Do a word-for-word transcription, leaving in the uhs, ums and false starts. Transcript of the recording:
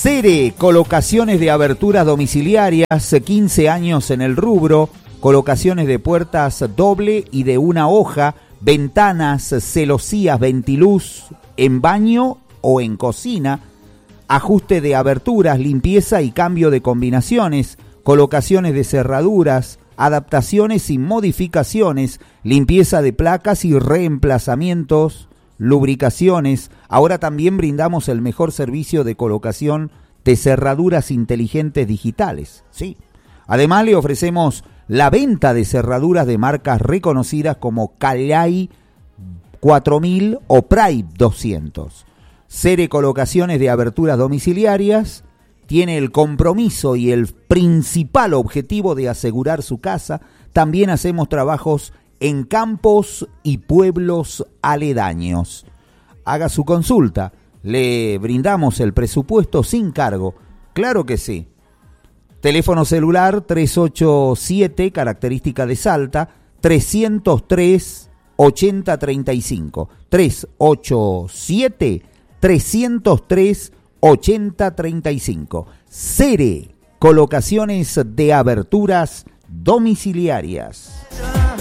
Cere, colocaciones de aberturas domiciliarias, quince años en el rubro, colocaciones de puertas doble y de una hoja, ventanas, celosías, ventiluz en baño o en cocina, ajuste de aberturas, limpieza y cambio de combinaciones, colocaciones de cerraduras, adaptaciones y modificaciones, limpieza de placas y reemplazamientos, lubricaciones. Ahora también brindamos el mejor servicio de colocación de cerraduras inteligentes digitales, ¿sí? Además le ofrecemos la venta de cerraduras de marcas reconocidas como Calay cuatro mil o Pride doscientos. Cere Colocaciones de Aberturas Domiciliarias tiene el compromiso y el principal objetivo de asegurar su casa. También hacemos trabajos en campos y pueblos aledaños. Haga su consulta, le brindamos el presupuesto sin cargo. Claro que sí. Teléfono celular trescientos ochenta y siete, característica de Salta, trescientos tres, ochenta treinta y cinco. trescientos ochenta y siete, trescientos tres, ochenta treinta y cinco. Cere, colocaciones de aberturas domiciliarias.